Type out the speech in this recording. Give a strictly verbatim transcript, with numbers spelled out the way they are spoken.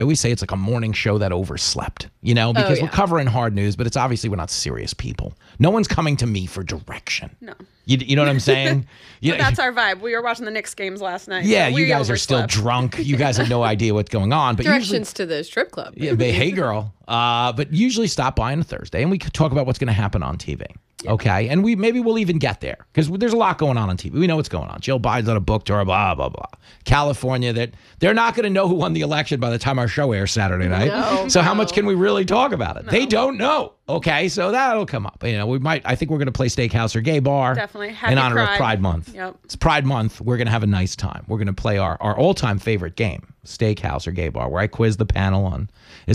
I always say it's like a morning show that overslept, you know, because oh, yeah. we're covering hard news, but it's obviously we're not serious people. No one's coming to me for direction. No. You, you know what I'm saying? You, That's our vibe. We were watching the Knicks games last night. Yeah, so you we guys are still overslept. drunk. You guys have no idea what's going on. But Directions usually, to the strip club. yeah, but hey, girl. Uh, but usually stop by on a Thursday and we could talk about what's going to happen on T V. Yeah. Okay, and we maybe we'll even get there because there's a lot going on on T V. We know what's going on. Jill Biden's on a book tour, blah blah blah. California, that they're not going to know who won the election by the time our show airs Saturday night. No, so no. how much can we really talk about it? No. They don't know. Okay, so that'll come up. You know, we might. I think we're going to play Steakhouse or Gay Bar. Definitely. Happy in honor Pride. of Pride Month. Yep. It's Pride Month. We're going to have a nice time. We're going to play our our all time favorite game, Steakhouse or Gay Bar, where I quiz the panel on. Is